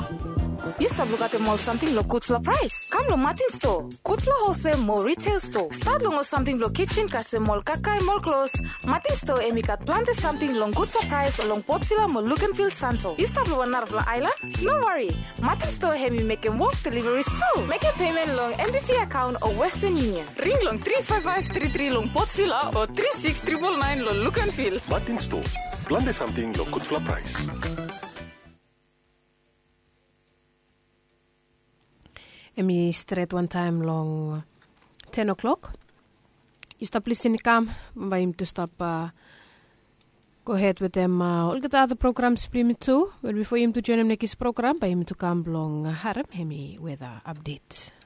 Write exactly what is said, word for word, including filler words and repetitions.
You stop look at the mall something lo good for price. Come lo Martin store. Good for wholesale mall retail store. Start long or something lo kitchen kase mall kakai mall clothes. Martin store emikat plante something long good for price along port fila mo look and feel santo. You stop lo one of la island? No worry. Martin store hemi make them walk deliveries too. Make a payment long M B F account or Western Union. Ring long three five five three three long port fila or three six nine nine nine lo look and feel. Martin store. Plante something lo good for price. Emi straight one time long ten o'clock. You stop listening, come by him to stop. Uh, go ahead with them. Uh, all the other programs, prime too. But before him to join him next program, by him to come long harem hemi weather update.